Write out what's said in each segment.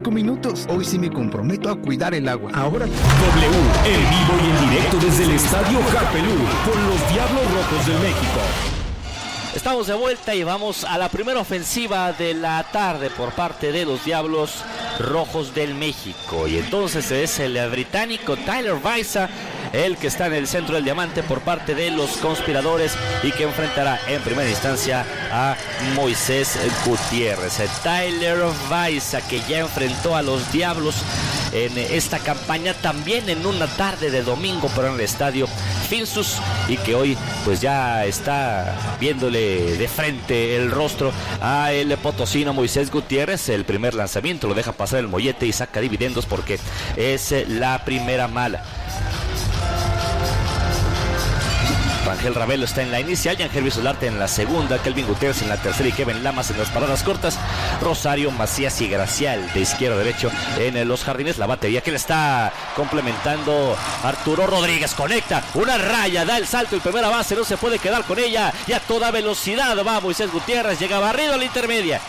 5 minutos. Hoy sí me comprometo a cuidar el agua. Ahora W, en vivo y en directo desde el Estadio Japelú, con los Diablos Rojos del México. Estamos de vuelta y vamos a la primera ofensiva de la tarde por parte de los Diablos Rojos del México. Y entonces es el británico Tyler Weiser el que está en el centro del diamante por parte de los conspiradores y que enfrentará en primera instancia a Moisés Gutiérrez. Tyler Weiser, que ya enfrentó a los Diablos en esta campaña, también en una tarde de domingo, pero en el estadio Finsus, y que hoy pues ya está viéndole de frente el rostro a el potosino Moisés Gutiérrez. El primer lanzamiento lo deja pasar el mollete y saca dividendos porque es la primera mala. Ángel Ravelo está en la inicial, Yangel Bisolarte en la segunda, Kelvin Gutiérrez en la tercera y Kevin Lamas en las paradas cortas, Rosario Macías y Gracial de izquierda a derecho en los jardines. La batería que le está complementando Arturo Rodríguez, conecta una raya, da el salto y primera base, no se puede quedar con ella y a toda velocidad va Moisés Gutiérrez, llega barrido a la intermedia.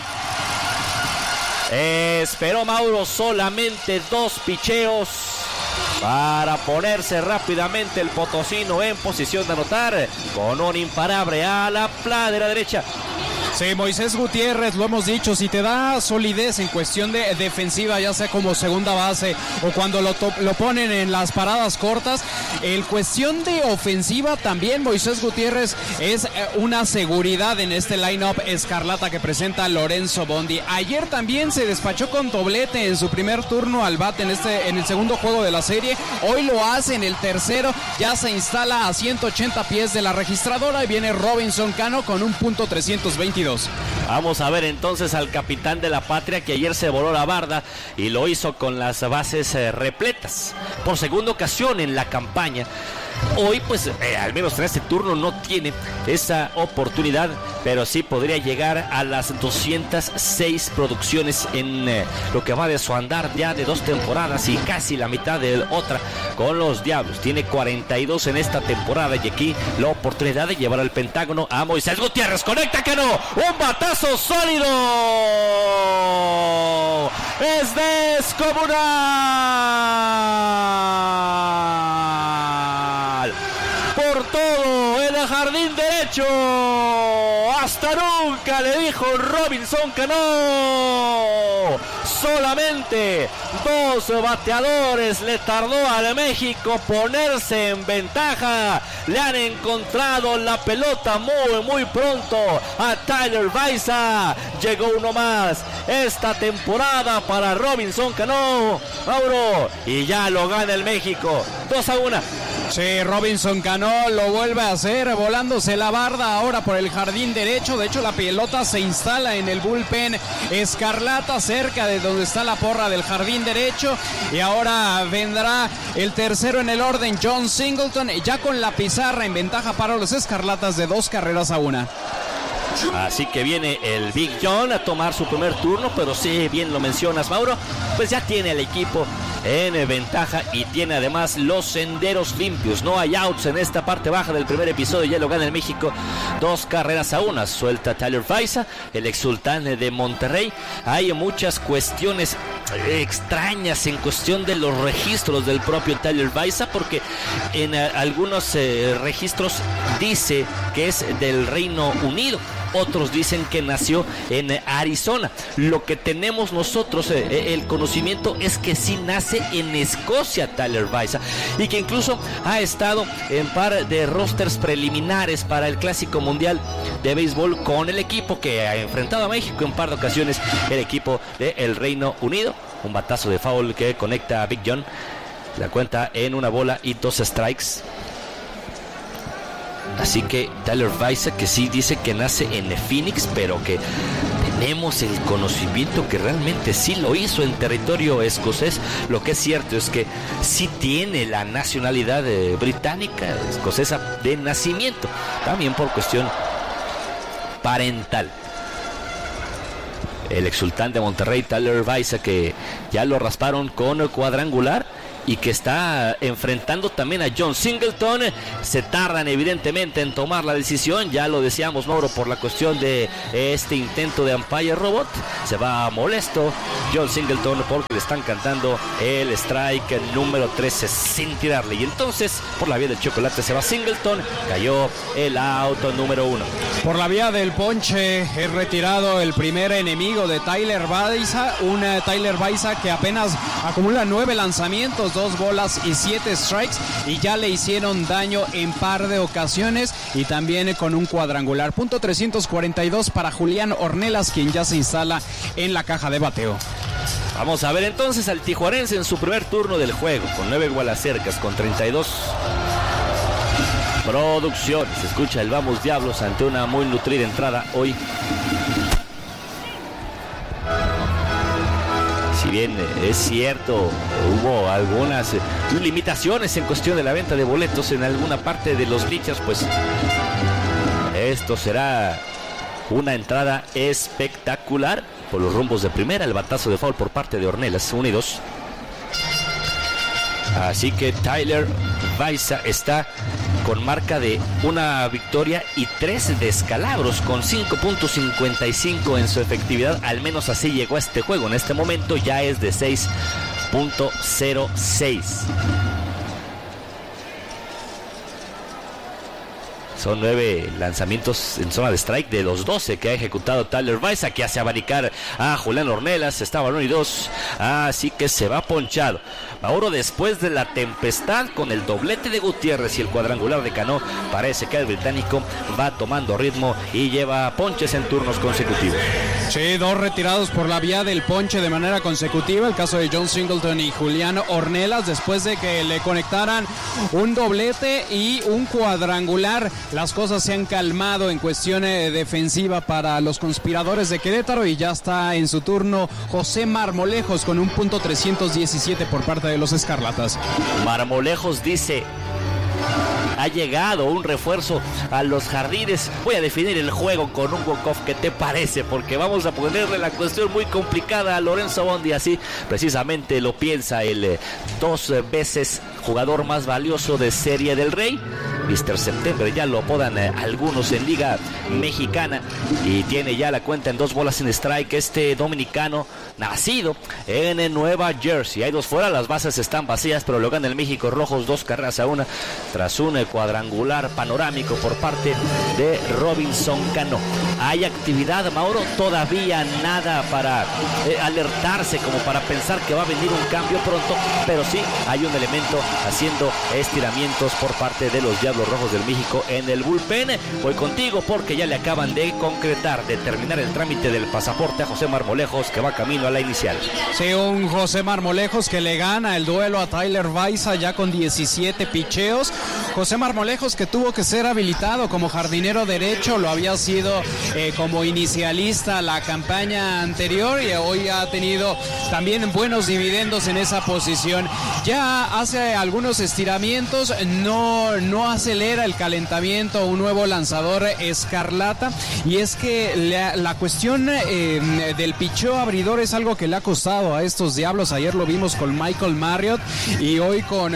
Esperó Mauro solamente 2 picheos para ponerse rápidamente el potosino en posición de anotar con un imparable a la pladera derecha. Sí, Moisés Gutiérrez, lo hemos dicho, si te da solidez en cuestión de defensiva, ya sea como segunda base o cuando lo ponen en las paradas cortas, en cuestión de ofensiva también Moisés Gutiérrez es una seguridad en este line-up escarlata que presenta Lorenzo Bondi. Ayer también se despachó con doblete en su primer turno al bate en el segundo juego de la serie. Hoy lo hace en el tercero, ya se instala a 180 pies de la registradora y viene Robinson Cano con un .322. Vamos a ver entonces al capitán de la patria, que ayer se voló la barda y lo hizo con las bases repletas por segunda ocasión en la campaña. Hoy pues al menos en este turno no tiene esa oportunidad, pero sí podría llegar a las 206 producciones en lo que va de su andar ya de 2 temporadas y casi la mitad de otra con los Diablos. Tiene 42 en esta temporada y aquí la oportunidad de llevar al Pentágono a Moisés Gutiérrez. Conecta que no, un batazo sólido, es descomunal. Por todo el jardín derecho, hasta nunca, le dijo Robinson Cano. Solamente 2 bateadores le tardó al México ponerse en ventaja. Le han encontrado la pelota muy pronto a Tyler Weiser. Llegó uno más esta temporada para Robinson Cano, Mauro, y ya lo gana el México 2-1. Sí, Robinson Cano lo vuelve a hacer, volándose la barda ahora por el jardín derecho. De hecho, la pelota se instala en el bullpen escarlata, cerca de donde está la porra del jardín derecho. Y ahora vendrá el tercero en el orden, John Singleton, ya con la pizarra en ventaja para los escarlatas de 2-1. Así que viene el Big John a tomar su primer turno, pero sí, bien lo mencionas, Mauro, pues ya tiene el equipo en ventaja y tiene además los senderos limpios. No hay outs en esta parte baja del primer episodio, ya lo gana el México 2-1. Suelta Tyler Weiser, el exsultante de Monterrey. Hay muchas cuestiones extrañas en cuestión de los registros del propio Tyler Weiser, porque en algunos registros dice que es del Reino Unido, otros dicen que nació en Arizona. Lo que tenemos nosotros el conocimiento es que sí nace en Escocia Tyler Weiser, y que incluso ha estado en par de rosters preliminares para el Clásico Mundial de Béisbol con el equipo que ha enfrentado a México en par de ocasiones, el equipo del Reino Unido. Un batazo de foul que conecta a Big John, la cuenta en 1 strikes. Así que Tyler Weiser, que sí dice que nace en Phoenix, pero que tenemos el conocimiento que realmente sí lo hizo en territorio escocés. Lo que es cierto es que sí tiene la nacionalidad británica, escocesa de nacimiento, también por cuestión parental. El exsultante de Monterrey, Tyler Weiser, que ya lo rasparon con cuadrangular y que está enfrentando también a John Singleton. Se tardan evidentemente en tomar la decisión, ya lo decíamos, Mauro, por la cuestión de este intento de umpire robot. Se va molesto John Singleton porque le están cantando el strike número 13 sin tirarle, y entonces por la vía del chocolate se va Singleton. Cayó el auto número 1. Por la vía del ponche es retirado el primer enemigo de Tyler Baiza, Tyler Baiza que apenas acumula 9 lanzamientos, 2 bolas y 7 strikes, y ya le hicieron daño en par de ocasiones y también con un cuadrangular. Punto 342 para Julián Ornelas, quien ya se instala en la caja de bateo. Vamos a ver entonces al tijuarense en su primer turno del juego, con 9 gualacercas, con 32 producciones. Se escucha el vamos Diablos ante una muy nutrida entrada hoy. Si bien es cierto, hubo algunas limitaciones en cuestión de la venta de boletos en alguna parte de los bleachers, pues esto será una entrada espectacular por los rumbos de primera. El batazo de foul por parte de Ornelas, 1-2. Así que Tyler Baiza está con marca de una victoria y 3 descalabros, con 5.55 en su efectividad. Al menos así llegó a este juego. En este momento ya es de 6.06. Son 9 lanzamientos en zona de strike de los 12 que ha ejecutado Tyler Baiza, que hace abanicar a Julián Ornelas. Estaba 1-2, así que se va ponchado. Mauro, después de la tempestad con el doblete de Gutiérrez y el cuadrangular de Cano, parece que el británico va tomando ritmo y lleva ponches en turnos consecutivos. Sí, 2 retirados por la vía del ponche de manera consecutiva. El caso de John Singleton y Julián Ornelas, después de que le conectaran un doblete y un cuadrangular. Las cosas se han calmado en cuestión defensiva para los conspiradores de Querétaro, y ya está en su turno José Marmolejos con un punto 317 por parte de los Escarlatas. Marmolejos dice: ha llegado un refuerzo a los Jardines. Voy a definir el juego con un walk-off. ¿Qué te parece? Porque vamos a ponerle la cuestión muy complicada a Lorenzo Bondi. Así precisamente lo piensa el 2 veces jugador más valioso de Serie del Rey, Mr. September, ya lo apodan algunos en Liga Mexicana, y tiene ya la cuenta en 2 bolas sin strike. Este dominicano, nacido en Nueva Jersey. Hay 2 fuera, las bases están vacías, pero lo gana el México Rojos 2-1 tras un cuadrangular panorámico por parte de Robinson Cano. Hay actividad, Mauro, todavía nada para alertarse como para pensar que va a venir un cambio pronto, pero sí hay un elemento haciendo estiramientos por parte de los Diablos Rojos del México en el bullpen. Voy contigo porque ya le acaban de concretar, de terminar el trámite del pasaporte a José Marmolejos, que va camino a la inicial. Sí, un José Marmolejos que le gana el duelo a Tyler Baiza ya con 17 picheos. José Marmolejos, que tuvo que ser habilitado como jardinero derecho, lo había sido como inicialista la campaña anterior, y hoy ha tenido también buenos dividendos en esa posición. Ya hace algunos estiramientos, no acelera el calentamiento un nuevo lanzador escarlata, y es que la cuestión del picheo abridor es algo que le ha costado a estos Diablos. Ayer lo vimos con Michael Marriott y hoy con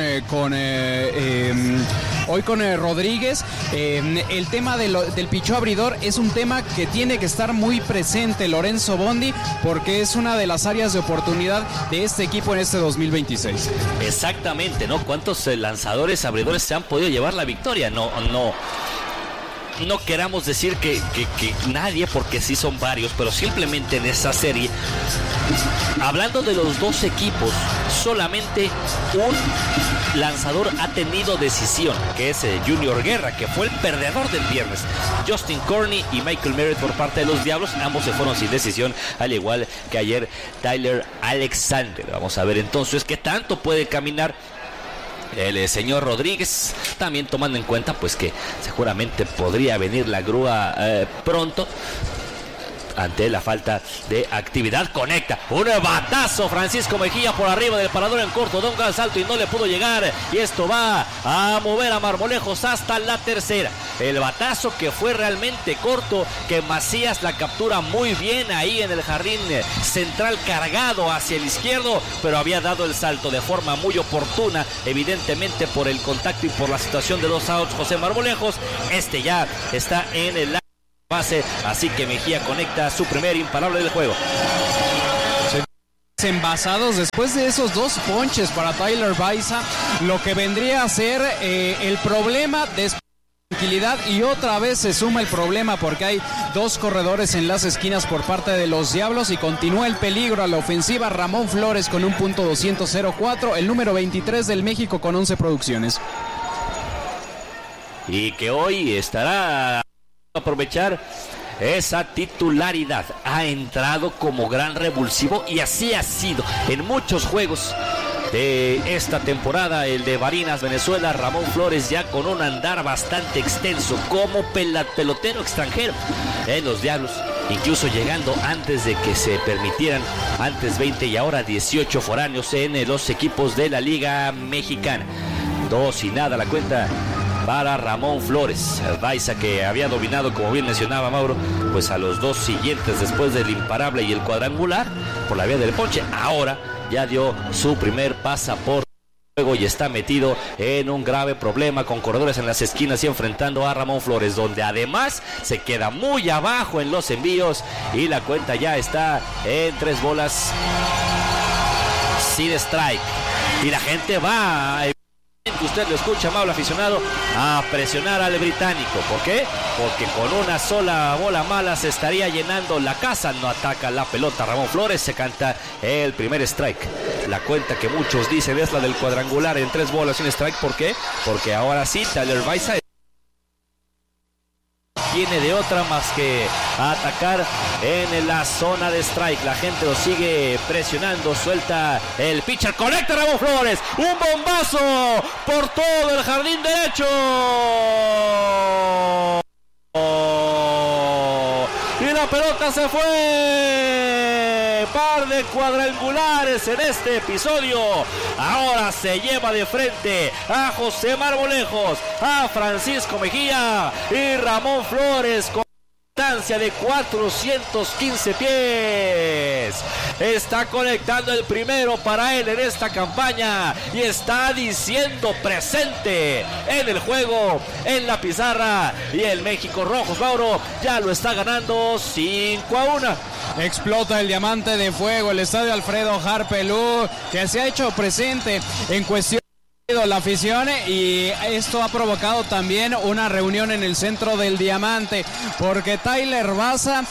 Rodríguez. El tema del picheo abridor es un tema que tiene que estar muy presente Lorenzo Bondi, porque es una de las áreas de oportunidad de este equipo en este 2026. Exactamente, ¿no? ¿Cuántos lanzadores abridores se han podido llevar la victoria? No queramos decir que nadie, porque sí son varios, pero simplemente en esa serie, hablando de los 2 equipos, solamente un lanzador ha tenido decisión, que es Junior Guerra, que fue el perdedor del viernes. Justin Corney y Michael Merritt por parte de los Diablos, ambos se fueron sin decisión, al igual que ayer Tyler Alexander. Vamos a ver entonces qué tanto puede caminar el señor Rodríguez, también tomando en cuenta pues que seguramente podría venir la grúa pronto. ante la falta de actividad. Conecta un batazo Francisco Mejía por arriba del parador en corto, da un gran salto y no le pudo llegar, y esto va a mover a Marmolejos hasta la tercera. El batazo que fue realmente corto, que Macías la captura muy bien ahí en el jardín central, cargado hacia el izquierdo, pero había dado el salto de forma muy oportuna, evidentemente por el contacto y por la situación de 2 outs José Marmolejos. Este ya está en el base, así que Mejía conecta su primer imparable del juego. Envasados después de esos 2 ponches para Tyler Baiza, lo que vendría a ser el problema de tranquilidad, y otra vez se suma el problema porque hay 2 corredores en las esquinas por parte de los Diablos y continúa el peligro a la ofensiva. Ramón Flores con un .204, el número 23 del México con 11 producciones. Y que hoy estará a aprovechar esa titularidad. Ha entrado como gran revulsivo y así ha sido en muchos juegos de esta temporada. El de Barinas, Venezuela, Ramón Flores ya con un andar bastante extenso como pelotero extranjero en los Diablos, incluso llegando antes de que se permitieran antes 20 y ahora 18 foráneos en los equipos de la Liga Mexicana. 2-0 la cuenta para Ramón Flores. Baiza, que había dominado, como bien mencionaba Mauro, pues a los 2 siguientes después del imparable y el cuadrangular por la vía del ponche, ahora ya dio su primer pasaporte y está metido en un grave problema con corredores en las esquinas y enfrentando a Ramón Flores, donde además se queda muy abajo en los envíos y la cuenta ya está en 3 bolas sin strike. Y la gente va, usted lo escucha, amable aficionado, a presionar al británico. ¿Por qué? Porque con una sola bola mala se estaría llenando la casa. No ataca la pelota Ramón Flores, se canta el primer strike. La cuenta que muchos dicen es la del cuadrangular en 3 bolas sin strike. ¿Por qué? Porque ahora sí Tyler Baiza tiene de otra más que atacar en la zona de strike. La gente lo sigue presionando, suelta el pitcher, conecta Ramón Flores, un bombazo por todo el jardín derecho y la pelota se fue. Par de cuadrangulares en este episodio. Ahora se lleva de frente a José Marmolejos, a Francisco Mejía y Ramón Flores con distancia de 415 pies. Está conectando el primero para él en esta campaña y está diciendo presente en el juego, en la pizarra, y el México Rojos, Mauro, ya lo está ganando 5-1. Explota el diamante de fuego, el estadio Alfredo Harpelú, que se ha hecho presente en cuestión la afición, y esto ha provocado también una reunión en el centro del diamante porque Tyler Baiza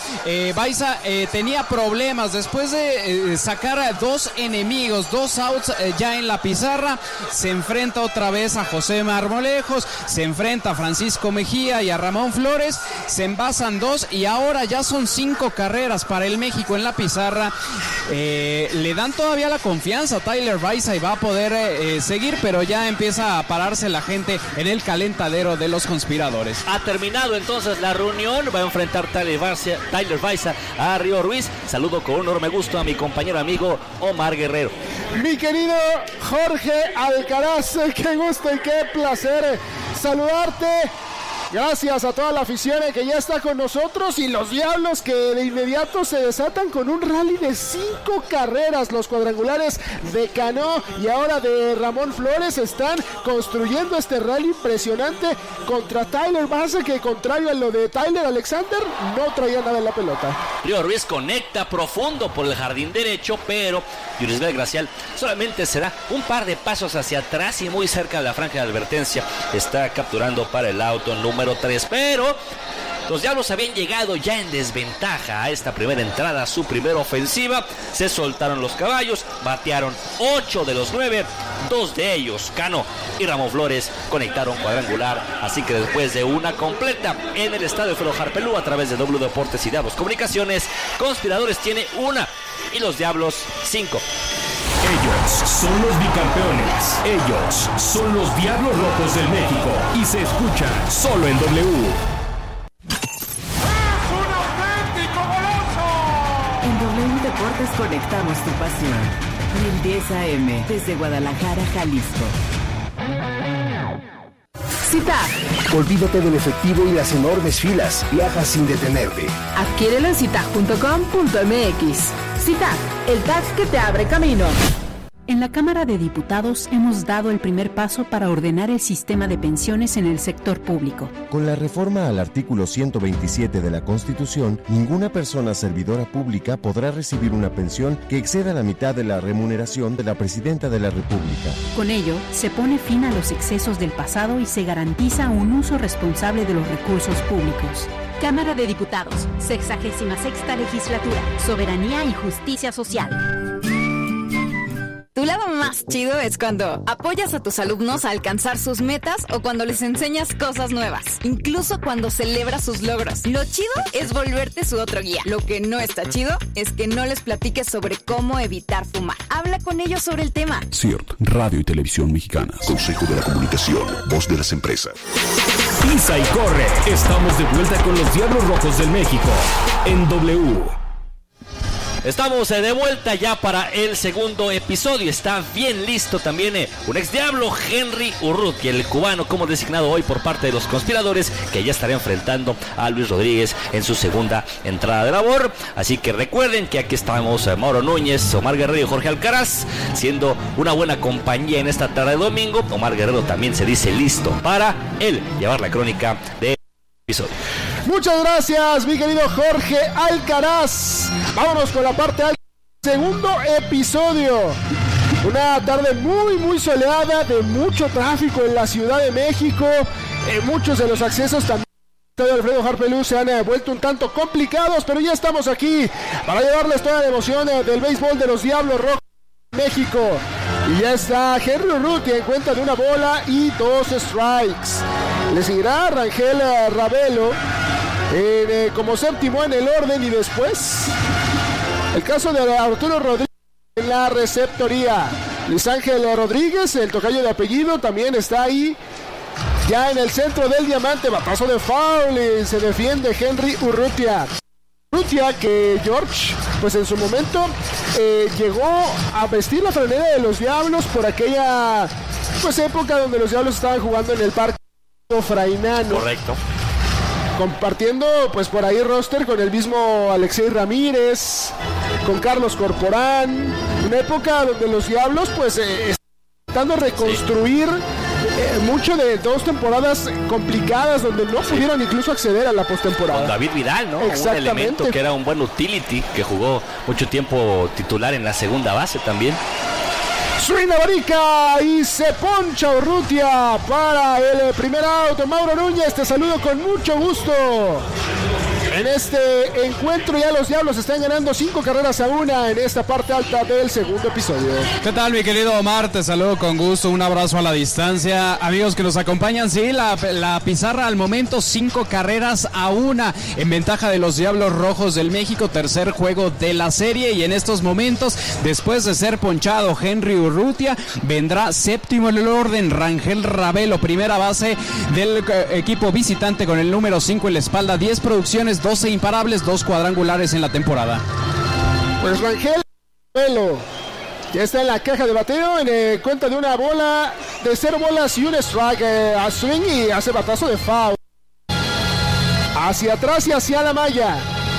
tenía problemas después de sacar a 2 enemigos, 2 outs ya en la pizarra. Se enfrenta otra vez a José Marmolejos, se enfrenta a Francisco Mejía y a Ramón Flores, se envasan 2 y ahora ya son 5 carreras para el México en la pizarra. Le dan todavía la confianza a Tyler Baiza y va a poder seguir, pero ya empieza a pararse la gente en el calentadero de los conspiradores. Ha terminado entonces la reunión, va a enfrentar Tyler Baiza a Río Ruiz. Saludo con un enorme gusto a mi compañero amigo Omar Guerrero. Mi querido Jorge Alcaraz, qué gusto y qué placer saludarte. Gracias a toda la afición que ya está con nosotros y los Diablos que de inmediato se desatan con un rally de 5 carreras. Los cuadrangulares de Cano y ahora de Ramón Flores están construyendo este rally impresionante contra Tyler Baiza, que contrario a lo de Tyler Alexander no traía nada en la pelota. Río Ruiz conecta profundo por el jardín derecho, pero Yurisbel Gracial solamente se da un par de pasos hacia atrás y muy cerca de la franja de advertencia. Está capturando para el auto número 3, pero los Diablos habían llegado ya en desventaja a esta primera entrada, su primera ofensiva. Se soltaron los caballos, batearon 8 de los 9, 2 de ellos, Cano y Ramón Flores, conectaron cuadrangular. Así que después de una completa en el estadio Alfredo Harpelú a través de W Deportes y Diablos Comunicaciones, Conspiradores tiene 1 y los Diablos 5. Ellos son los bicampeones. Ellos son los Diablos Rojos del México. Y se escuchan solo en W. ¡Es un auténtico golazo! deportes conectamos tu pasión. 1010 AM, desde Guadalajara, Jalisco. CITAG. Olvídate del efectivo y las enormes filas. Viaja sin detenerte. Adquiérelo en citag.com.mx. CITAG, el tag que te abre camino. En la Cámara de Diputados hemos dado el primer paso para ordenar el sistema de pensiones en el sector público. Con la reforma al artículo 127 de la Constitución, ninguna persona servidora pública podrá recibir una pensión que exceda la mitad de la remuneración de la Presidenta de la República. Con ello, se pone fin a los excesos del pasado y se garantiza un uso responsable de los recursos públicos. Cámara de Diputados, 66ª Legislatura, Soberanía y Justicia Social. Tu lado más chido es cuando apoyas a tus alumnos a alcanzar sus metas o cuando les enseñas cosas nuevas, incluso cuando celebras sus logros. Lo chido es volverte su otro guía. Lo que no está chido es que no les platiques sobre cómo evitar fumar. Habla con ellos sobre el tema. CIRT, Radio y Televisión Mexicanas. Consejo de la Comunicación, voz de las empresas. Pisa y corre. Estamos de vuelta con los Diablos Rojos del México en W. Estamos de vuelta ya para el segundo episodio. Está bien listo también un ex diablo, Henry Urrutia, el cubano como designado hoy por parte de los conspiradores, que ya estará enfrentando a Luis Rodríguez en su segunda entrada de labor. Así que recuerden que aquí estamos Mauro Núñez, Omar Guerrero y Jorge Alcaraz, siendo una buena compañía en esta tarde de domingo. Omar Guerrero también se dice listo para él llevar la crónica del episodio. Muchas gracias, mi querido Jorge Alcaraz. Vámonos con la parte del segundo episodio. Una tarde muy soleada, de mucho tráfico en la Ciudad de México. Muchos de los accesos también de Alfredo Harpelú se han vuelto un tanto complicados, pero ya estamos aquí para llevarles toda la emoción del béisbol de los Diablos Rojos de México. Y ya está Henry Urrutia en cuenta de una bola y 2 strikes. Le seguirá Rangel Ravelo como séptimo en el orden, y después el caso de Arturo Rodríguez en la receptoría. Luis Ángel Rodríguez, el tocayo de apellido, también está ahí ya en el centro del diamante. Batazo de foul y se defiende Henry Urrutia. Urrutia, que George pues en su momento llegó a vestir la franela de los Diablos por aquella pues época donde los Diablos estaban jugando en el Parque Frainano. Correcto. Compartiendo pues por ahí roster con el mismo Alexei Ramírez, con Carlos Corporán. Una época donde los Diablos pues tratando de reconstruir mucho de 2 temporadas complicadas donde no pudieron incluso acceder a la postemporada. Con David Vidal, ¿no? Un elemento que era un buen utility, que jugó mucho tiempo titular en la segunda base también. Swing la varica y se poncha Urrutia para el primer out. Mauro Núñez, te saludo con mucho gusto. En este encuentro ya los Diablos están ganando 5-1 en esta parte alta del segundo episodio. ¿Qué tal, mi querido Omar? Te saludo con gusto, un abrazo a la distancia. Amigos que nos acompañan, sí, la pizarra al momento 5-1 en ventaja de los Diablos Rojos del México, tercer juego de la serie, y en estos momentos, después de ser ponchado Henry Urrutia, vendrá séptimo en el orden Rangel Ravelo, primera base del equipo visitante con el número 5 en la espalda, 10 producciones, 12 imparables, 2 cuadrangulares en la temporada. Pues Rangel Ravelo ya está en la caja de bateo en cuenta de una bola, de 0 bolas y un strike a swing, y hace batazo de foul hacia atrás y hacia la malla.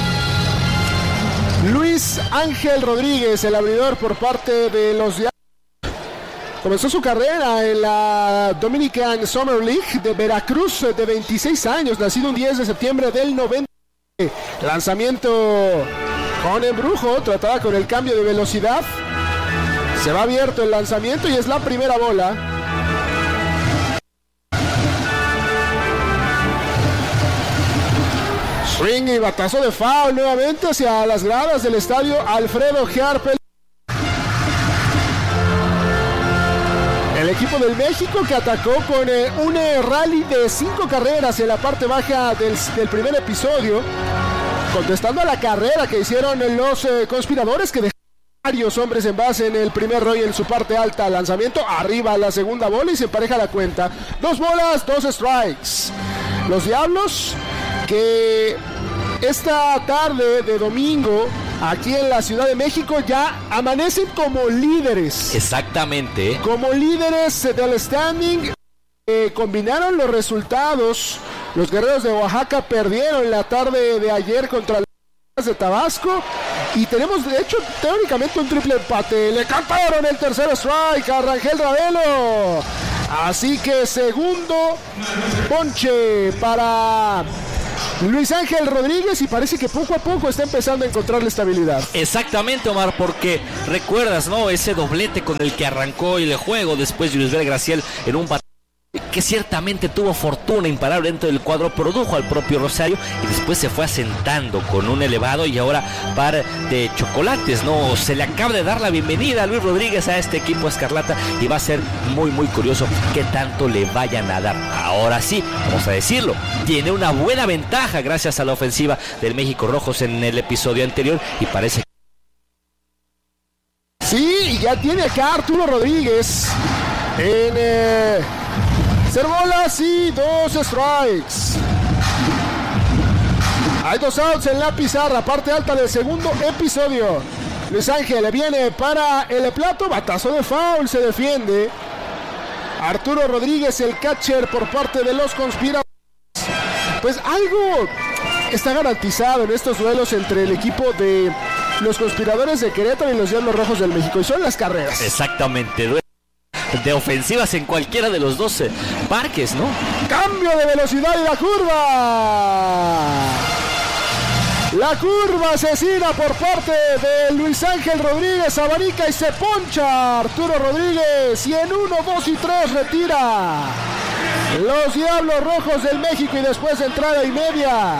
Luis Ángel Rodríguez, el abridor por parte de los Diablos, comenzó su carrera en la Dominican Summer League de Veracruz, de 26 años, nacido un 10 de septiembre del 90. Lanzamiento con embrujo, tratada con el cambio de velocidad. Se va abierto el lanzamiento y es la primera bola. Swing y batazo de foul nuevamente hacia las gradas del estadio Alfredo Harpelú. El equipo del México que atacó con un rally de 5 carreras en la parte baja del primer episodio, contestando a la carrera que hicieron los conspiradores, que dejaron varios hombres en base en el primer rollo en su parte alta. Lanzamiento arriba, la segunda bola y se empareja la cuenta. 2 bolas, 2 strikes. Los Diablos que esta tarde de domingo aquí en la Ciudad de México ya amanecen como líderes. Exactamente. Como líderes del standing. Combinaron los resultados. Los Guerreros de Oaxaca perdieron la tarde de ayer contra los de Tabasco. Y tenemos, de hecho, teóricamente un triple empate. Le cantaron el tercer strike a Rangel Ravelo. Así que segundo ponche para Luis Ángel Rodríguez y parece que poco a poco está empezando a encontrar la estabilidad. Exactamente, Omar, porque recuerdas, ¿no? Ese doblete con el que arrancó el juego después de Luis Graciel en un que ciertamente tuvo fortuna imparable dentro del cuadro, produjo al propio Rosario y después se fue asentando con un elevado y ahora par de chocolates, ¿no? Se le acaba de dar la bienvenida a Luis Rodríguez a este equipo escarlata y va a ser muy curioso qué tanto le vayan a dar. Ahora sí, vamos a decirlo, tiene una buena ventaja gracias a la ofensiva del México Rojos en el episodio anterior y parece sí, ya tiene acá Arturo Rodríguez en ser bolas y 2 strikes. Hay 2 outs en la pizarra, parte alta del segundo episodio. Luis Ángel viene para el plato, batazo de foul, se defiende. Arturo Rodríguez, el catcher por parte de los conspiradores. Pues algo está garantizado en estos duelos entre el equipo de los conspiradores de Querétaro y los Diablos Rojos del México, y son las carreras. Exactamente, de ofensivas en cualquiera de los dos parques, ¿no? Cambio de velocidad y la curva. La curva asesina por parte de Luis Ángel Rodríguez, abanica y se poncha Arturo Rodríguez y en 1, 2 y 3 retira los Diablos Rojos del México y después de entrada y media.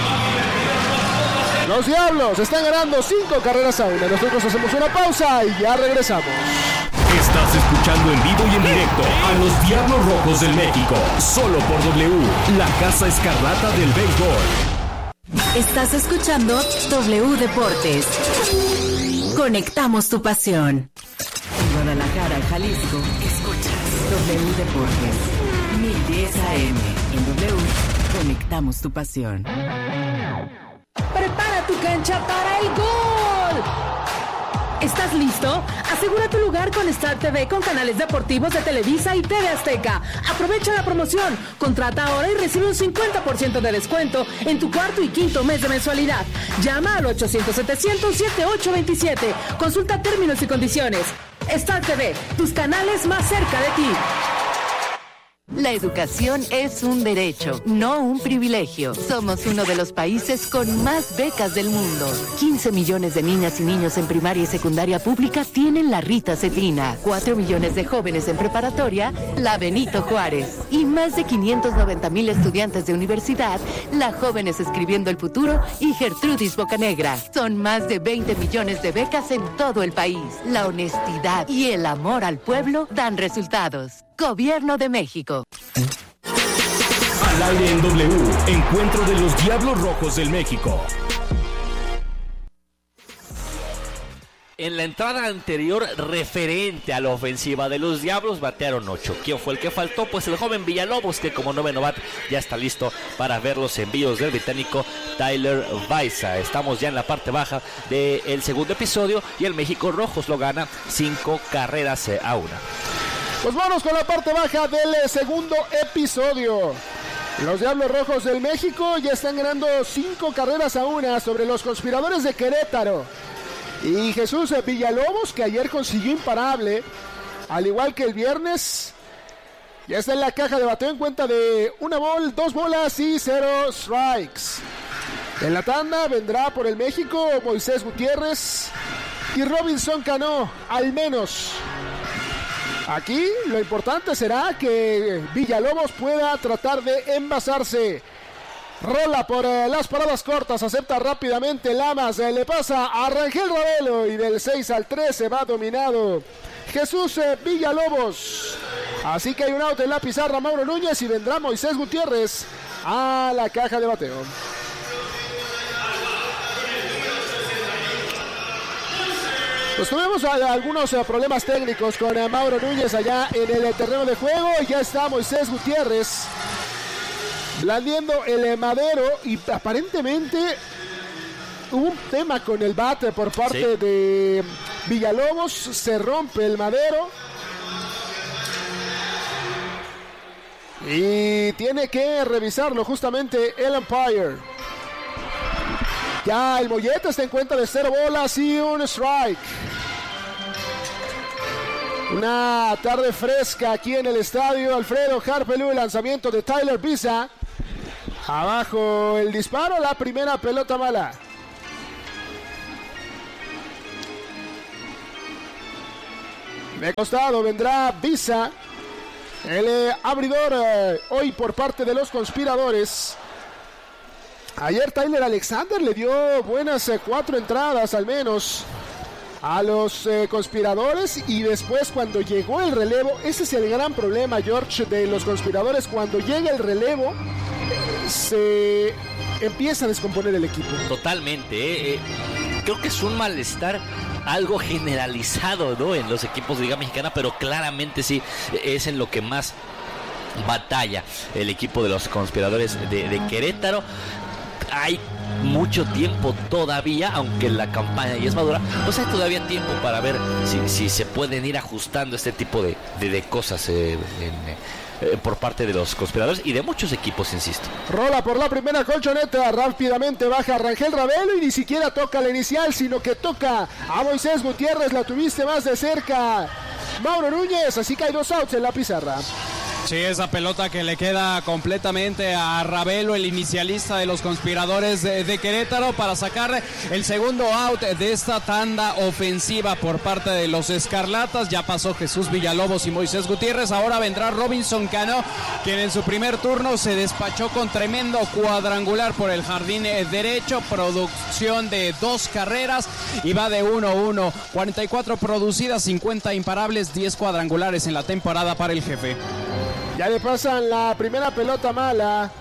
Los Diablos están ganando 5 carreras a 1. Nosotros hacemos una pausa y ya regresamos. Estás escuchando en vivo y en directo a los Diablos Rojos del México, solo por W, la Casa Escarlata del Béisbol. Estás escuchando W Deportes. Conectamos tu pasión. En Guadalajara, Jalisco, escuchas W Deportes. 1010 AM. En W, conectamos tu pasión. Prepara tu cancha para el gol. ¿Estás listo? Asegura tu lugar con Star TV con canales deportivos de Televisa y TV Azteca. Aprovecha la promoción. Contrata ahora y recibe un 50% de descuento en tu cuarto y quinto mes de mensualidad. Llama al 800-700-7827. Consulta términos y condiciones. Star TV, tus canales más cerca de ti. La educación es un derecho, no un privilegio. Somos uno de los países con más becas del mundo. 15 millones de niñas y niños en primaria y secundaria pública tienen la Rita Cetrina. 4 millones de jóvenes en preparatoria, la Benito Juárez. Y más de 590,000 estudiantes de universidad, la Jóvenes Escribiendo el Futuro y Gertrudis Bocanegra. Son más de 20 millones de becas en todo el país. La honestidad y el amor al pueblo dan resultados. Gobierno de México. Al aire en W, encuentro de los Diablos Rojos del México. En la entrada anterior referente a la ofensiva de los Diablos batearon 8. ¿Quién fue el que faltó? Pues el joven Villalobos, que como 9 novato ya está listo para ver los envíos del británico Tyler Baiza. Estamos ya en la parte baja del segundo episodio y el México Rojos lo gana 5 carreras a 1. Pues vamos con la parte baja del segundo episodio. Los Diablos Rojos del México ya están ganando 5 carreras a 1 sobre los conspiradores de Querétaro. Y Jesús Villalobos, que ayer consiguió imparable, al igual que el viernes, ya está en la caja de bateo en cuenta de 2 bolas y 0 strikes. En la tanda vendrá por el México Moisés Gutiérrez y Robinson Cano, al menos. Aquí lo importante será que Villalobos pueda tratar de envasarse. Rola por las paradas cortas, acepta rápidamente Lamas, le pasa a Rangel Ravelo y del 6 al 13 va dominado Jesús Villalobos. Así que hay un out en la pizarra, Mauro Núñez, y vendrá Moisés Gutiérrez a la caja de bateo. Pues tuvimos algunos problemas técnicos con Mauro Núñez allá en el terreno de juego. Ya está Moisés Gutiérrez blandiendo el madero y aparentemente hubo un tema con el bate por parte de Villalobos, se rompe el madero y tiene que revisarlo justamente el umpire. Ya el Mollete está en cuenta de 0 bolas y un strike. Una tarde fresca aquí en el estadio Alfredo Harpelú, el lanzamiento de Tyler Biza. Abajo el disparo, la primera pelota mala. De costado vendrá Biza, el abridor hoy por parte de los conspiradores. Ayer Tyler Alexander le dio buenas 4 entradas al menos a los conspiradores, y después cuando llegó el relevo, ese es el gran problema, George, de los conspiradores. Cuando llega el relevo se empieza a descomponer el equipo. Totalmente, creo que es un malestar algo generalizado, ¿no?, en los equipos de Liga Mexicana, pero claramente sí es en lo que más batalla el equipo de los conspiradores de Querétaro. Hay mucho tiempo todavía, aunque la campaña ya es madura, pues hay todavía tiempo para ver si se pueden ir ajustando este tipo de cosas por parte de los conspiradores y de muchos equipos, insisto. Rola por la primera colchoneta, rápidamente baja Rangel Ravelo y ni siquiera toca la inicial, sino que toca a Moisés Gutiérrez. La tuviste más de cerca, Mauro Núñez, así que hay 2 outs en la pizarra. Sí, esa pelota que le queda completamente a Ravelo, el inicialista de los conspiradores de Querétaro, para sacar el segundo out de esta tanda ofensiva por parte de los Escarlatas. Ya pasó Jesús Villalobos y Moisés Gutiérrez. Ahora vendrá Robinson Cano, quien en su primer turno se despachó con tremendo cuadrangular por el jardín derecho. Producción de 2 carreras y va de 1-1. 44 producidas, 50 imparables, 10 cuadrangulares en la temporada para el jefe. Ya le pasan la primera pelota mala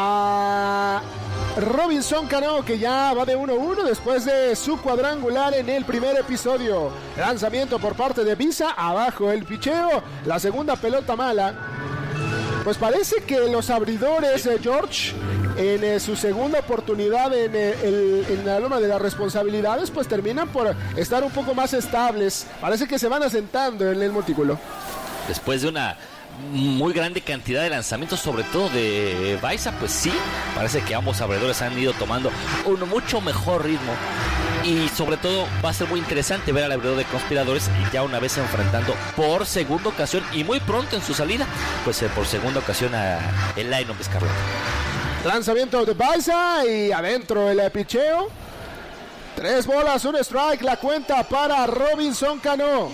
a Robinson Cano, que ya va de 1-1 después de su cuadrangular en el primer episodio. Lanzamiento por parte de Biza, abajo el picheo, la segunda pelota mala. Pues parece que los abridores, George, en su segunda oportunidad en la loma de las responsabilidades, pues terminan por estar un poco más estables. Parece que se van asentando en el montículo. Después de una muy grande cantidad de lanzamientos, sobre todo de Baiza, pues sí, parece que ambos abridores han ido tomando un mucho mejor ritmo, y sobre todo va a ser muy interesante ver al abridor de conspiradores ya una vez enfrentando por segunda ocasión y muy pronto en su salida, pues por segunda ocasión a el line-up Escarlata. Lanzamiento de Baiza y adentro el picheo. 3 bolas, 1 strike, la cuenta para Robinson Cano.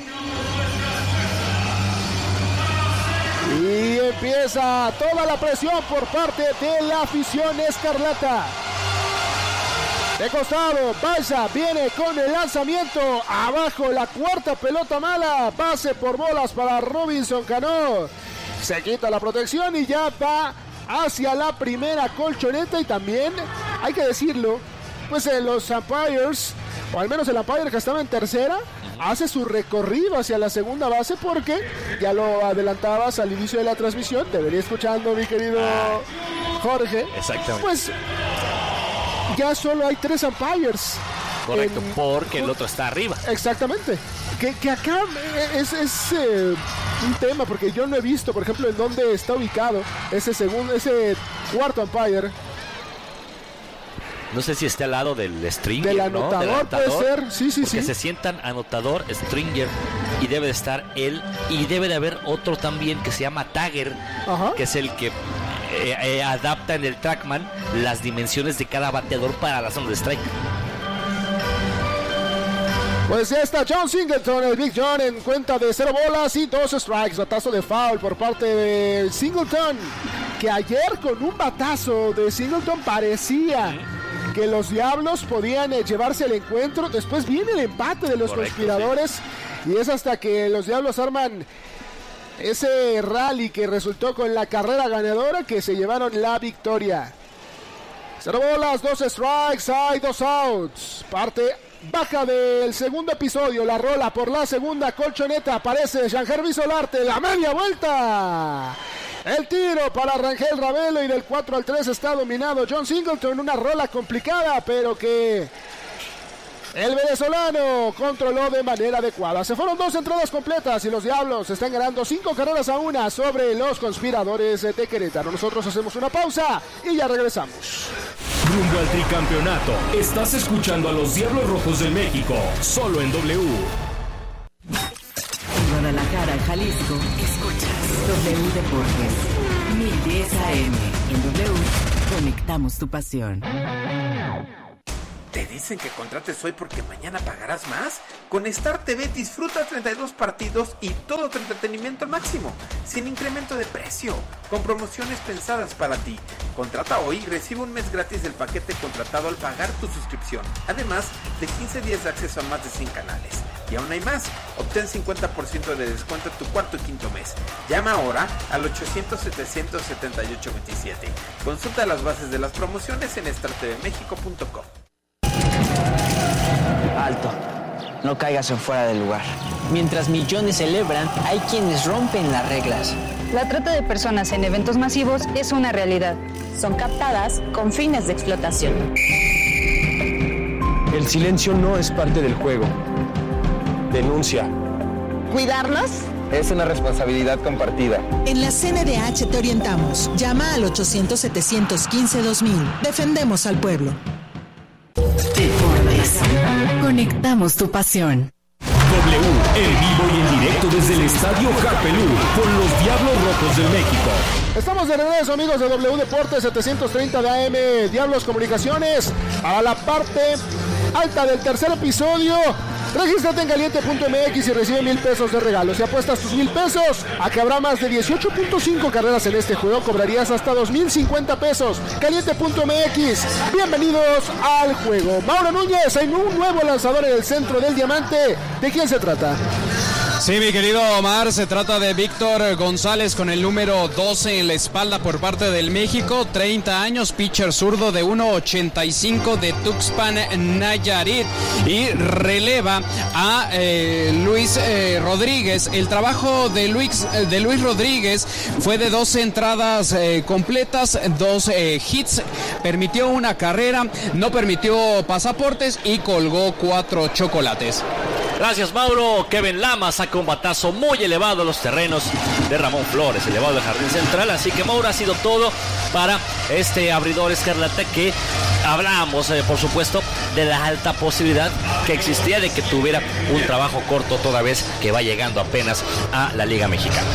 Y empieza toda la presión por parte de la afición escarlata. De costado, Baiza viene con el lanzamiento. Abajo la cuarta pelota mala. Base por bolas para Robinson Cano. Se quita la protección y ya va hacia la primera colchoneta. Y también, hay que decirlo, pues los umpires, o al menos el umpire que estaba en tercera, hace su recorrido hacia la segunda base, porque ya lo adelantabas al inicio de la transmisión, te venía escuchando, mi querido Jorge. Exactamente. Pues ya solo hay 3 umpires. Correcto, porque el otro está arriba. Exactamente. Que acá es un tema, porque yo no he visto, por ejemplo, en dónde está ubicado ese cuarto umpire. No sé si está al lado del stringer, del anotador, ¿no? Del anotador, puede ser, sí. Porque se sientan anotador, stringer, y debe de estar él, y debe de haber otro también que se llama tagger, que es el que adapta en el TrackMan las dimensiones de cada bateador para la zona de strike. Pues ya está John Singleton, el Big John, en cuenta de 0 bolas y 2 strikes. Batazo de foul por parte de Singleton, que ayer con un batazo de Singleton parecía que los Diablos podían llevarse el encuentro. Después viene el empate de los conspiradores, y es hasta que los Diablos arman ese rally que resultó con la carrera ganadora, que se llevaron la victoria. 0 bolas, 2 strikes, hay 2 outs. Parte baja del segundo episodio, la rola por la segunda colchoneta. Aparece Jean-Gervais Solarte, la media vuelta. El tiro para Rangel Ravelo, y del 4-3 está dominado John Singleton. Una rola complicada, pero que El venezolano controló de manera adecuada. Se fueron 2 entradas completas y los Diablos están ganando 5 carreras a 1 sobre los Conspiradores de Querétaro. Nosotros hacemos una pausa y ya regresamos. Rumbo al tricampeonato. Estás escuchando a los Diablos Rojos del México, solo en W. En Guadalajara, Jalisco, escuchas W Deportes, 1010 AM. En W, conectamos tu pasión. ¿Te dicen que contrates hoy porque mañana pagarás más? Con Star TV disfruta 32 partidos y todo tu entretenimiento al máximo, sin incremento de precio, con promociones pensadas para ti. Contrata hoy y recibe un mes gratis del paquete contratado al pagar tu suscripción. Además de 15 días de acceso a más de 100 canales. Y aún hay más, obtén 50% de descuento en tu cuarto y quinto mes. Llama ahora al 800-700-7827. Consulta las bases de las promociones en startvmexico.com. Alto, no caigas en fuera del lugar. Mientras millones celebran, hay quienes rompen las reglas. La trata de personas en eventos masivos es una realidad. Son captadas con fines de explotación. El silencio no es parte del juego. Denuncia. ¿Cuidarlos? Es una responsabilidad compartida. En la CNDH te orientamos. Llama al 800-715-2000. Defendemos al pueblo. Deportes. Conectamos tu pasión. W, en vivo y en directo desde el Estadio Japelú, con los Diablos Rojos del México. Estamos de regreso, amigos de W Deportes 730 de AM, Diablos Comunicaciones, a la parte alta del tercer episodio. Regístrate en caliente.mx y recibe 1,000 pesos de regalo. Si apuestas tus 1,000 pesos a que habrá más de 18.5 carreras en este juego, cobrarías hasta 2,050 pesos. Caliente.mx. Bienvenidos al juego. Mauro Núñez, hay un nuevo lanzador en el centro del diamante. ¿De quién se trata? Sí, mi querido Omar, se trata de Víctor González con el número 12 en la espalda por parte del México, 30 años, pitcher zurdo de 1.85 de Tuxpan, Nayarit, y releva a Luis Rodríguez. El trabajo de Luis Rodríguez fue de 12 entradas completas, 2 hits, permitió una carrera, no permitió pasaportes y colgó 4 chocolates. Gracias, Mauro. Kevin Lama saca un batazo muy elevado a los terrenos de Ramón Flores, elevado del jardín central. Así que, Mauro, ha sido todo para este abridor escarlata, que hablamos, por supuesto, de la alta posibilidad que existía de que tuviera un trabajo corto toda vez que va llegando apenas a la Liga Mexicana.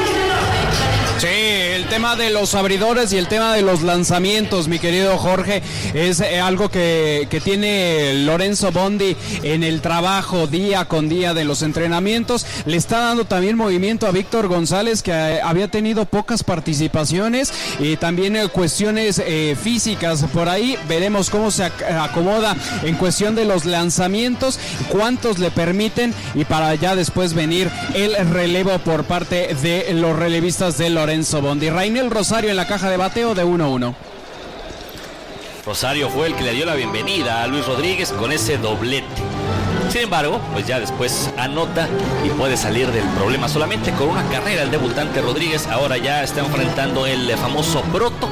Sí, el tema de los abridores y el tema de los lanzamientos, mi querido Jorge, es algo que tiene Lorenzo Bondi en el trabajo día con día de los entrenamientos. Le está dando también movimiento a Víctor González, que había tenido pocas participaciones, y también cuestiones físicas por ahí. Veremos cómo se acomoda en cuestión de los lanzamientos, cuántos le permiten, y para ya después venir el relevo por parte de los relevistas de Lorenzo Bondi. Rainel Rosario en la caja de bateo de 1-1. Rosario fue el que le dio la bienvenida a Luis Rodríguez con ese doblete. Sin embargo, pues ya después anota y puede salir del problema solamente con una carrera. El debutante Rodríguez ahora ya está enfrentando el famoso broto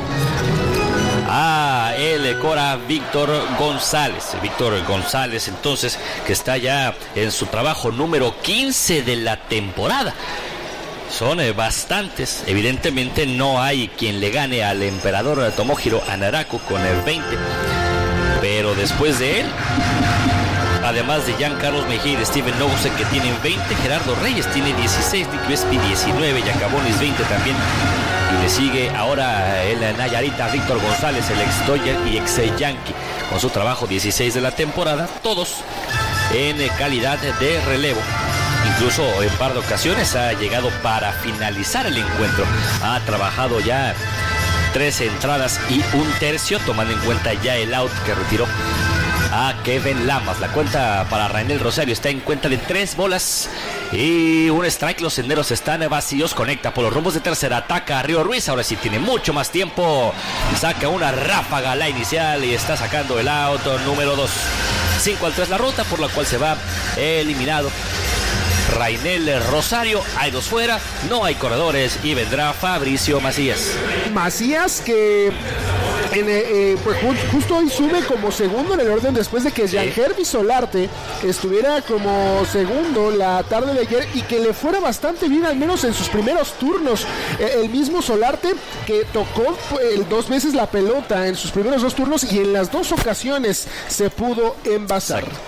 a el Cora Víctor González. Víctor González, entonces, que está ya en su trabajo número 15 de la temporada. Son bastantes. Evidentemente no hay quien le gane al emperador Tomohiro Hanaraku con el 20. Pero después de él, además de Giancarlos Mejía y de Steven Nose, que tienen 20, Gerardo Reyes tiene 16, Nick Vespi 19, Yacabonis 20 también. Y le sigue ahora el Nayarita Víctor González, el ex Dodger y ex Yankee, con su trabajo 16 de la temporada, todos en calidad de relevo. Incluso en par de ocasiones ha llegado para finalizar el encuentro. Ha trabajado ya 13 entradas y un tercio, tomando en cuenta ya el out que retiró a Kevin Lamas. La cuenta para Rainel Rosario está en cuenta de 3 bolas y un strike. Los senderos están vacíos. Conecta por los rumbos de tercera, ataca a Río Ruiz. Ahora sí tiene mucho más tiempo. Saca una ráfaga la inicial y está sacando el out número 2. 5-3 la ruta por la cual se va eliminado Rainel Rosario. Hay 2 fuera, no hay corredores y vendrá Fabricio Macías. Macías, que Pues justo hoy sube como segundo en el orden después de que Jean-Herby Solarte estuviera como segundo la tarde de ayer y que le fuera bastante bien, al menos en sus primeros turnos. El mismo Solarte que tocó 2 veces la pelota en sus primeros 2 turnos y en las 2 ocasiones se pudo envasar. Exacto.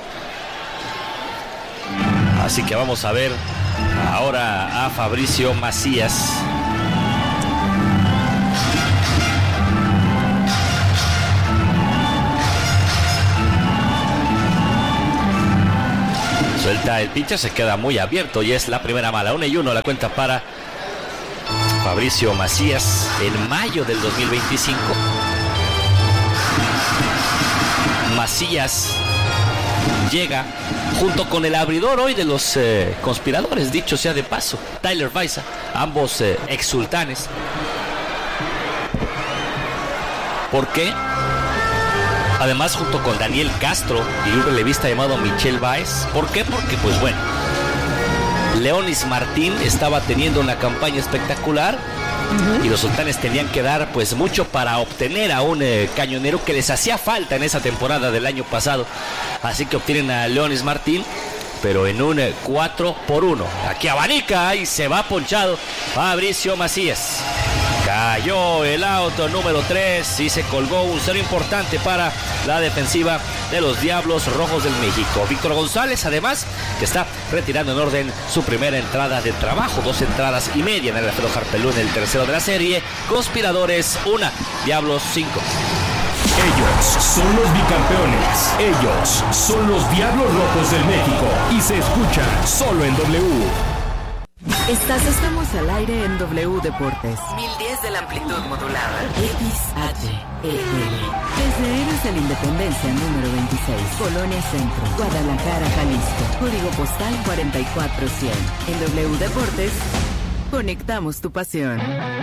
Así que vamos a ver ahora a Fabricio Macías. Suelta el pitcher, se queda muy abierto y es la primera mala. 1-1 la cuenta para Fabricio Macías en mayo del 2025. Macías llega junto con el abridor hoy de los conspiradores, dicho sea de paso, Tyler Weiser, ambos ex-sultanes. ¿Por qué? Además, junto con Daniel Castro y un relevista llamado Michel Baez. ¿Por qué? Porque, pues bueno, Leonis Martín estaba teniendo una campaña espectacular y los sultanes tenían que dar pues mucho para obtener a un cañonero que les hacía falta en esa temporada del año pasado. Así que obtienen a Leonis Martín, pero en un 4-1. Aquí abanica y se va ponchado Fabricio Macías. Cayó el auto número 3 y se colgó un cero importante para la defensiva de los Diablos Rojos del México. Víctor González, además, que está retirando en orden su primera entrada de trabajo. 2 entradas y media en el Alfredo Harpelú en el tercero de la serie. Conspiradores 1, Diablos 5. Ellos son los bicampeones. Ellos son los Diablos Rojos del México. Y se escuchan solo en W. Estamos al aire en W Deportes. 1010 de la amplitud modulada. XHEL. Desde Héroes de la Independencia número 26. Colonia Centro. Guadalajara, Jalisco. Código postal 44100. En W Deportes, conectamos tu pasión.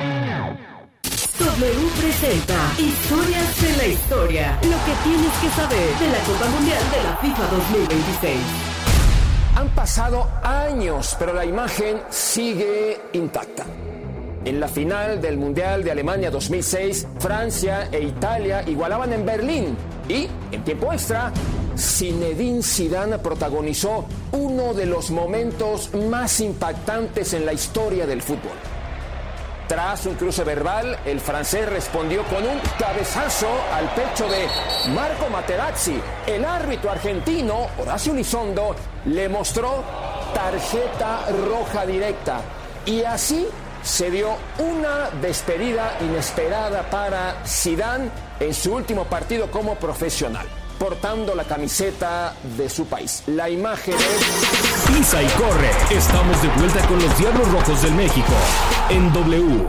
W presenta Historias de la Historia. Lo que tienes que saber de la Copa Mundial de la FIFA 2026. Han pasado años, pero la imagen sigue intacta. En la final del Mundial de Alemania 2006, Francia e Italia igualaban en Berlín. Y, en tiempo extra, Zinedine Zidane protagonizó uno de los momentos más impactantes en la historia del fútbol. Tras un cruce verbal, el francés respondió con un cabezazo al pecho de Marco Materazzi. El árbitro argentino, Horacio Elizondo, le mostró tarjeta roja directa. Y así se dio una despedida inesperada para Zidane en su último partido como profesional, portando la camiseta de su país. La imagen es... Pisa y corre. Estamos de vuelta con los Diablos Rojos del México en W.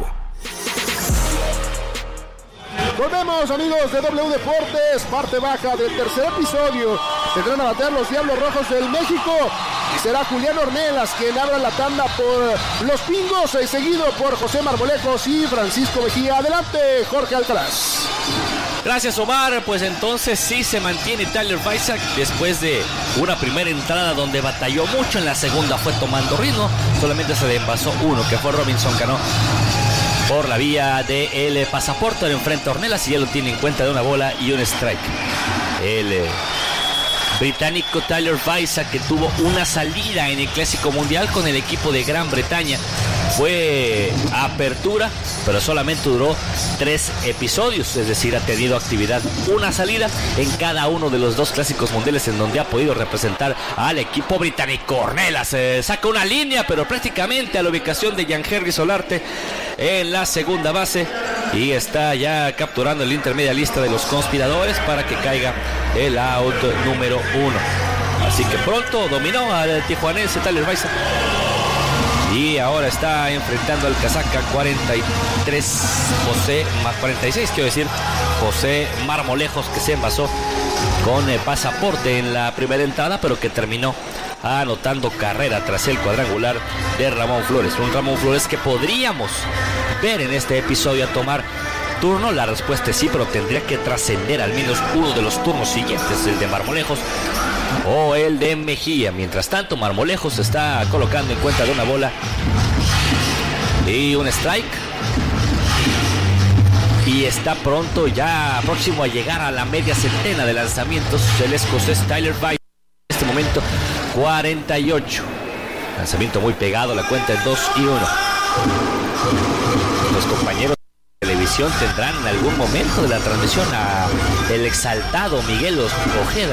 Volvemos, amigos de W Deportes, parte baja del tercer episodio. Tendrán a batear los Diablos Rojos del México. Y será Julián Ornelas quien abra la tanda por los Pingos, seguido por José Marmolejos y Francisco Mejía. Adelante, Jorge Alcaraz. Gracias, Omar. Pues entonces sí se mantiene Tyler Weiser después de una primera entrada donde batalló mucho. En la segunda fue tomando ritmo. Solamente se le envasó uno, que fue Robinson Cano, por la vía del pasaporte. Le enfrenta a Ornelas y ya lo tiene en cuenta de una bola y un strike. El británico Tyler Weiser, que tuvo una salida en el Clásico Mundial con el equipo de Gran Bretaña. Fue apertura, pero solamente duró 3 episodios, es decir, ha tenido actividad, una salida en cada uno de los 2 clásicos mundiales en donde ha podido representar al equipo británico. Ornelas saca una línea, pero prácticamente a la ubicación de Jean-Herby Solarte en la segunda base, y está ya capturando el intermedialista de los conspiradores para que caiga el out número 1. Así que pronto dominó al tijuanense Tyler Weiser. Y ahora está enfrentando al casaca 46, quiero decir, José Marmolejos, que se envasó con pasaporte en la primera entrada, pero que terminó anotando carrera tras el cuadrangular de Ramón Flores. Un Ramón Flores que podríamos ver en este episodio a tomar turno. La respuesta es sí, pero tendría que trascender al menos uno de los turnos siguientes, el de Marmolejos o el de Mejía. Mientras tanto, Marmolejos se está colocando en cuenta de una bola y un strike. y está pronto, ya próximo a llegar a la media centena de lanzamientos. El escocés Tyler Byrne, en este momento 48. Lanzamiento muy pegado, la cuenta en 2-1. Los compañeros de televisión tendrán en algún momento de la transmisión a el exaltado Miguel Ojeda,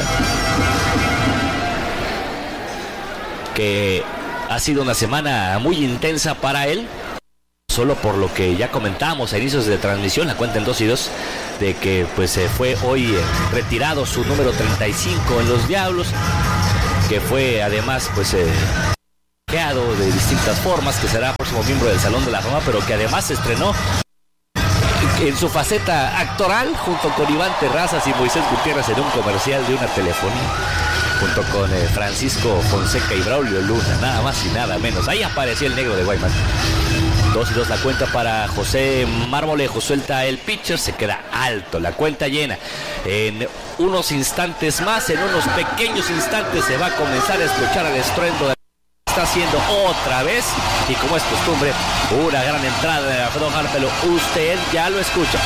que ha sido una semana muy intensa para él, solo por lo que ya comentábamos a inicios de transmisión, la cuenta en 2-2, de que pues fue hoy retirado su número 35 en los Diablos, que fue además pues de distintas formas, que será próximo miembro del Salón de la Fama, pero que además se estrenó en su faceta actoral junto con Iván Terrazas y Moisés Gutiérrez en un comercial de una telefonía, junto con Francisco Fonseca y Braulio Luna, nada más y nada menos. Ahí apareció el negro de Guaymas. 2-2 la cuenta para José Marmolejo. Suelta el pitcher, se queda alto, la cuenta llena. En unos instantes más, en unos pequeños instantes, se va a comenzar a escuchar el estruendo de está haciendo otra vez, y como es costumbre, una gran entrada de Alfredo Harpelo. Usted ya lo escucha.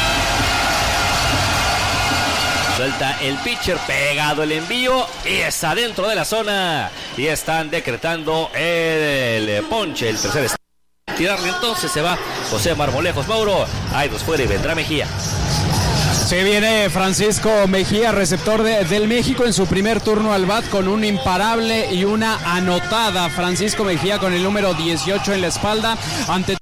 Suelta el pitcher, pegado el envío, y está dentro de la zona, y están decretando el ponche, el tercer tirarle. Entonces se va José Marmolejos. Mauro, hay dos fuera y vendrá Mejía. Se viene Francisco Mejía, receptor del México, en su primer turno al bat con un imparable y una anotada. Francisco Mejía con el número 18 en la espalda, ante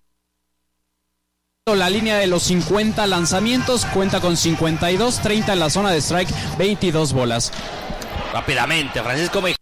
la línea de los 50 lanzamientos, cuenta con 52, 30 en la zona de strike, 22 bolas. Rápidamente, Francisco Mejía.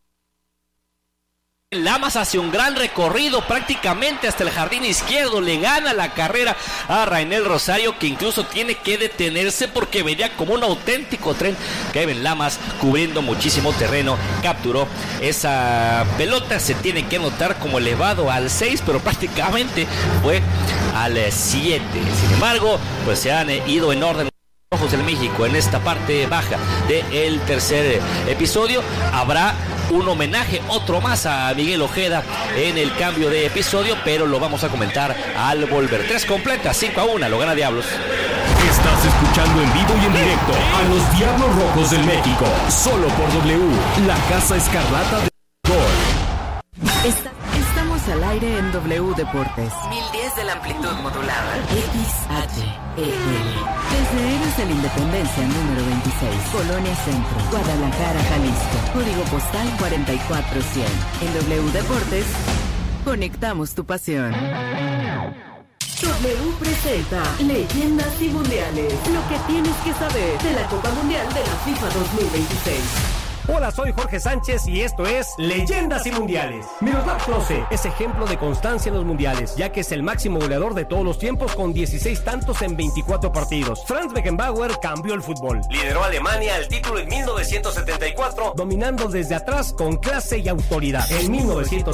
Lamas hace un gran recorrido prácticamente hasta el jardín izquierdo, le gana la carrera a Rainel Rosario, que incluso tiene que detenerse porque venía como un auténtico tren. Kevin Lamas, cubriendo muchísimo terreno, capturó esa pelota. Se tiene que anotar como elevado al 6, pero prácticamente fue al 7. Sin embargo, pues se han ido en orden Rojos del México en esta parte baja del tercer episodio. Habrá un homenaje, otro más a Miguel Ojeda en el cambio de episodio, pero lo vamos a comentar al volver. 3 completas, 5-1, lo gana Diablos. Estás escuchando en vivo y en directo a los Diablos Rojos del México, solo por W, la Casa Escarlata de Gol. Estamos al aire en W Deportes. 1010 de la amplitud modulada. XHEL. Desde Héroes de la Independencia número 26, Colonia Centro, Guadalajara, Jalisco. Código postal 44100. En W Deportes, conectamos tu pasión. W presenta Leyendas y Mundiales. Lo que tienes que saber de la Copa Mundial de la FIFA 2026. Hola, soy Jorge Sánchez y esto es Leyendas y Mundiales. Miroslav Klose es ejemplo de constancia en los mundiales, ya que es el máximo goleador de todos los tiempos con 16 tantos en 24 partidos. Franz Beckenbauer cambió el fútbol. Lideró a Alemania al título en 1974, dominando desde atrás con clase y autoridad. En 1970